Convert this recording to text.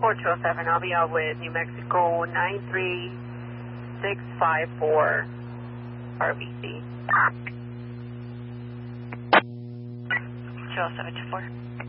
4207, I'll be out with New Mexico 93654 RBC. 20724.